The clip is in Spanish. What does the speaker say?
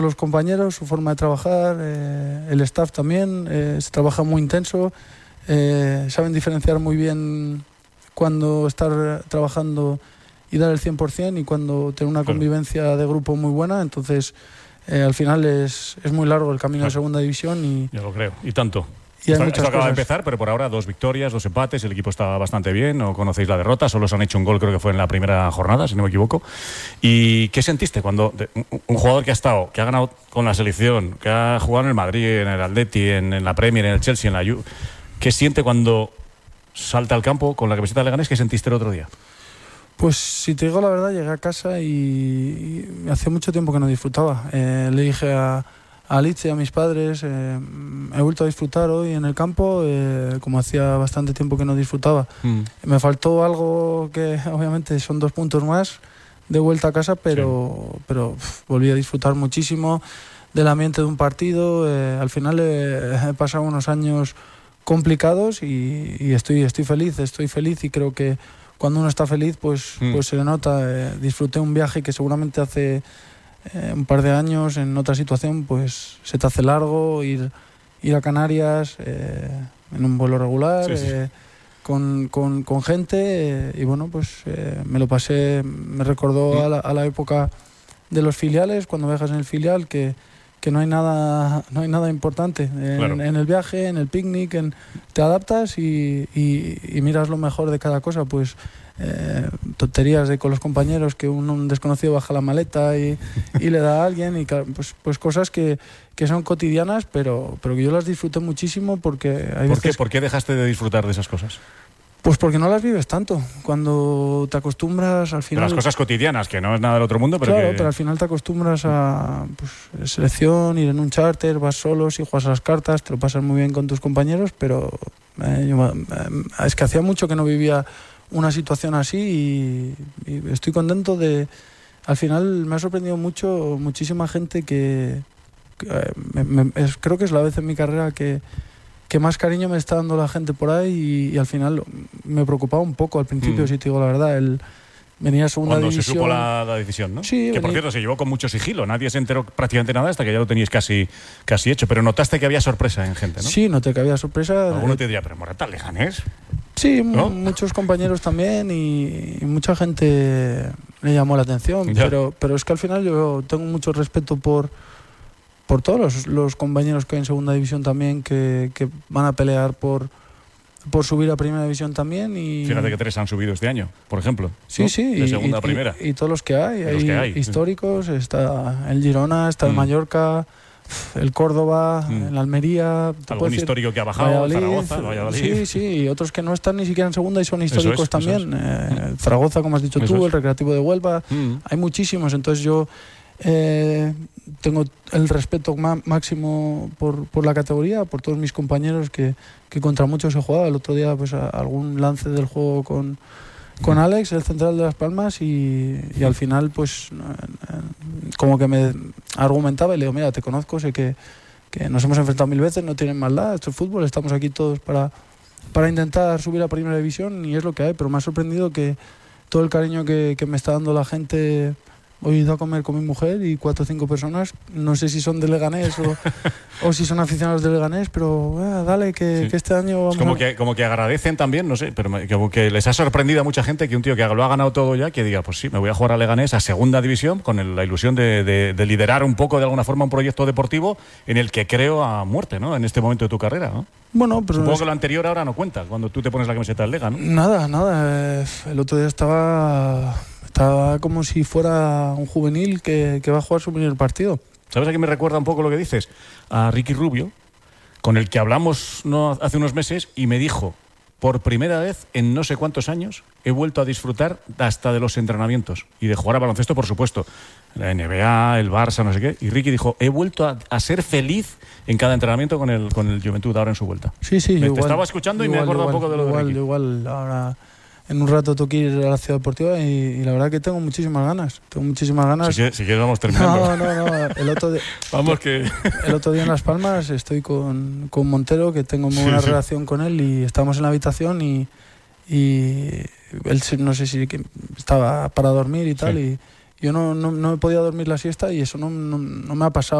Los compañeros, su forma de trabajar, el staff también, se trabaja muy intenso, saben diferenciar muy bien cuando estar trabajando y dar el 100% y cuando tener una convivencia de grupo muy buena. Entonces, al final es muy largo el camino de segunda división. Y yo lo creo, y tanto. Y esto acaba de empezar, pero por ahora 2 victorias, 2 empates, el equipo está bastante bien, no conocéis la derrota, solo se han hecho un gol, creo que fue en la primera jornada, si no me equivoco. ¿Y qué sentiste cuando un jugador que ha ganado con la selección, que ha jugado en el Madrid, en el Atleti, en la Premier, en el Chelsea, en la Juve, qué siente cuando salta al campo con la camiseta de Leganés? ¿Qué sentiste el otro día? Pues si te digo la verdad, llegué a casa y hace mucho tiempo que no disfrutaba. Le dije a Alice y a mis padres, he vuelto a disfrutar hoy en el campo, como hacía bastante tiempo que no disfrutaba. Me faltó algo que obviamente son 2 puntos más de vuelta a casa, pero volví a disfrutar muchísimo del ambiente de un partido. Al final he pasado unos años complicados y estoy feliz y creo que cuando uno está feliz pues se le nota. Disfruté un viaje que seguramente hace un par de años en otra situación pues se te hace largo, ir a Canarias en un vuelo regular, con gente, y bueno, pues me lo pasé, me recordó a la época de los filiales, cuando viajas en el filial, que no hay nada importante en el viaje, en el picnic, te adaptas y miras lo mejor de cada cosa. Pues tonterías con los compañeros, que un desconocido baja la maleta y le da a alguien, y pues cosas que son cotidianas, pero que yo las disfruté muchísimo porque hay veces... ¿Por qué dejaste de disfrutar de esas cosas? Pues porque no las vives tanto. Cuando te acostumbras al final... De las cosas cotidianas, que no es nada del otro mundo, pero claro, pero al final te acostumbras a selección, ir en un charter, vas solo, si juegas a las cartas, te lo pasas muy bien con tus compañeros, pero es que hacía mucho que no vivía una situación así y estoy contento de... Al final me ha sorprendido muchísima gente que creo que es la vez en mi carrera que más cariño me está dando la gente por ahí y al final me preocupaba un poco al principio, si te digo la verdad. Venía a segunda división. Cuando se supo la decisión, ¿no? Sí, que por cierto se llevó con mucho sigilo, nadie se enteró prácticamente nada hasta que ya lo teníais casi hecho, pero notaste que había sorpresa en gente, ¿no? Sí, noté que había sorpresa. Alguno te diría, pero Morata, Leganés. Sí, ¿no? Muchos compañeros también y mucha gente le llamó la atención, pero es que al final yo tengo mucho respeto por todos los compañeros que hay en segunda división también, que van a pelear por subir a primera división también. Y fíjate que 3 han subido este año, por ejemplo. Sí, ¿no? sí. De segunda a primera. Y todos los que hay. Históricos. Está el Girona, está el Mallorca, el Córdoba, el Almería. Algún histórico que ha bajado, Valladolid. Sí, y otros que no están ni siquiera en segunda y son históricos también. Zaragoza, como has dicho tú, el Recreativo de Huelva. Hay muchísimos, entonces yo... tengo el respeto máximo por la categoría, por todos mis compañeros que contra muchos he jugado. El otro día pues algún lance del juego con Alex, el central de Las Palmas, y al final pues como que me argumentaba y le digo, mira, te conozco, sé que nos hemos enfrentado 1000 veces, no tienen maldad, esto es fútbol, estamos aquí todos para intentar subir a primera división y es lo que hay. Pero me ha sorprendido que todo el cariño que me está dando la gente. Hoy he ido a comer con mi mujer y 4 o 5 personas, no sé si son de Leganés o si son aficionados de Leganés, pero dale, que este año vamos como que agradecen también, no sé, pero como que les ha sorprendido a mucha gente que un tío que lo ha ganado todo ya, que diga, pues sí, me voy a jugar a Leganés a segunda división con la ilusión de liderar un poco de alguna forma un proyecto deportivo en el que creo a muerte, ¿no? En este momento de tu carrera, ¿no? Bueno, pero supongo que lo anterior ahora no cuenta, cuando tú te pones la camiseta del Lega, ¿no? Nada. El otro día estaba como si fuera un juvenil que va a jugar su primer partido. ¿Sabes a qué me recuerda un poco lo que dices? A Ricky Rubio, con el que hablamos hace unos meses y me dijo, por primera vez en no sé cuántos años he vuelto a disfrutar hasta de los entrenamientos y de jugar a baloncesto, por supuesto. La NBA, el Barça, no sé qué. Y Ricky dijo, he vuelto a ser feliz en cada entrenamiento con el Juventud ahora en su vuelta. Sí, te estaba escuchando y me acuerdo un poco de lo de Ricky. Igual, ahora... En un rato tengo que ir a la Ciudad Deportiva y la verdad que tengo muchísimas ganas. Si quieres vamos terminando. No. El otro día en Las Palmas estoy con Montero, que tengo muy buena relación con él, y estamos en la habitación y él no sé si estaba para dormir y tal, y yo no he podido dormir la siesta y eso no me ha pasado